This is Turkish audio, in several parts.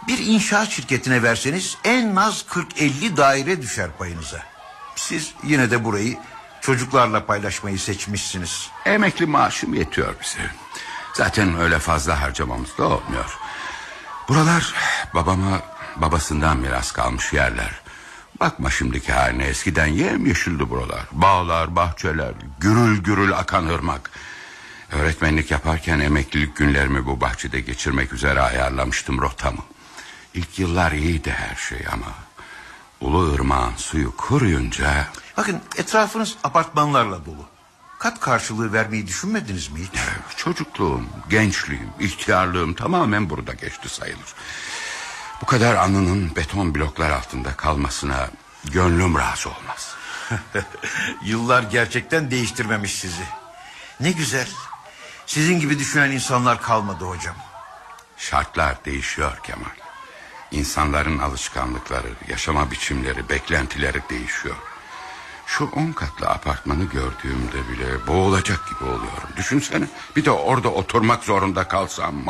Bir inşaat şirketine verseniz en az 40-50 daire düşer payınıza. Siz yine de burayı çocuklarla paylaşmayı seçmişsiniz. Emekli maaşım yetiyor bize. Zaten öyle fazla harcamamız da olmuyor. Buralar babama babasından miras kalmış yerler. Bakma şimdiki haline, eskiden yemyeşildi buralar. Bağlar, bahçeler, gürül gürül akan ırmak. Öğretmenlik yaparken emeklilik günlerimi bu bahçede geçirmek üzere ayarlamıştım rotamı. İlk yıllar iyiydi her şey ama Ulu Irmak'ın suyu kuruyunca... Bakın, etrafınız apartmanlarla dolu. Kat karşılığı vermeyi düşünmediniz mi hiç? Çocukluğum, gençliğim, ihtiyarlığım tamamen burada geçti sayılır. Bu kadar anının beton bloklar altında kalmasına gönlüm razı olmaz. Yıllar gerçekten değiştirmemiş sizi. Ne güzel. Sizin gibi düşünen insanlar kalmadı hocam. Şartlar değişiyor Kemal. İnsanların alışkanlıkları, yaşama biçimleri, beklentileri değişiyor. Şu 10 katlı apartmanı gördüğümde bile boğulacak gibi oluyorum. Düşünsene, bir de orada oturmak zorunda kalsam.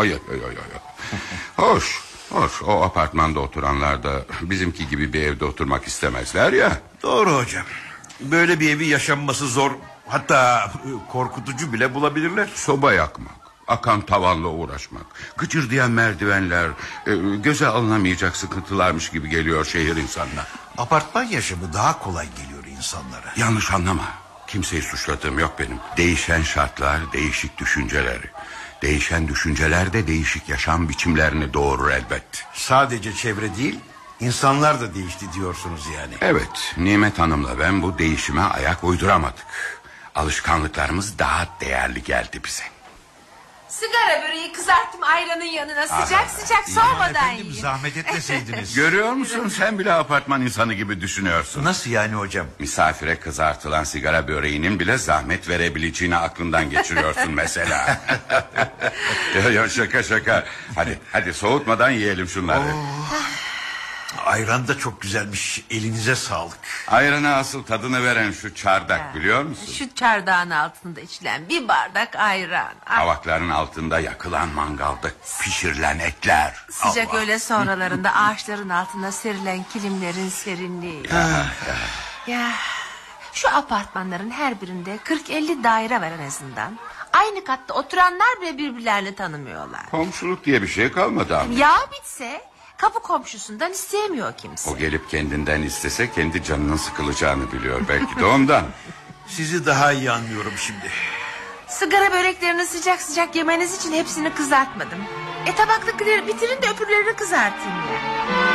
Hoş, o apartmanda oturanlar da bizimki gibi bir evde oturmak istemezler ya. Doğru hocam. Böyle bir evi yaşanması zor, hatta korkutucu bile bulabilirler. Soba yakmak, akan tavanla uğraşmak, gıcırdayan merdivenler, göze alınamayacak sıkıntılarmış gibi geliyor şehir insanına. Apartman yaşamı daha kolay geliyor insanlara. Yanlış anlama. Kimseyi suçladığım yok benim. Değişen şartlar, değişik düşünceleri. Değişen düşünceler de değişik yaşam biçimlerini doğurur elbet. Sadece çevre değil, insanlar da değişti diyorsunuz yani. Evet, Nimet Hanım'la ben bu değişime ayak uyduramadık. Alışkanlıklarımız daha değerli geldi bize. Sigara böreği kızarttım ayranın yanına, sıcak sıcak soğumadan yiyin. Zahmet etmeseydiniz. Görüyor musun, sen bile apartman insanı gibi düşünüyorsun. Nasıl yani hocam? Misafire kızartılan sigara böreğinin bile zahmet verebileceğini aklından geçiriyorsun mesela. Ya şaka. Hadi soğutmadan yiyelim şunları. Ayran da çok güzelmiş, elinize sağlık. Ayrana asıl tadını veren şu çardak, biliyor musun? Şu çardağın altında içilen bir bardak ayran. Kavakların altında yakılan mangalda pişirilen etler. Sıcak Allah. öğle sonralarında ağaçların altına serilen kilimlerin serinliği. Ya şu apartmanların her birinde 40-50 daire var en azından. Aynı katta oturanlar bile birbirlerini tanımıyorlar. Komşuluk diye bir şey kalmadı abi. Ya bitse... Kapı komşusundan isteyemiyor kimse. O gelip kendinden istese kendi canının sıkılacağını biliyor belki de ondan. Sizi daha iyi anlıyorum şimdi. Sigara böreklerini sıcak sıcak yemeniz için hepsini kızartmadım. Tabaktakileri bitirin de öbürlerini kızartayım ya.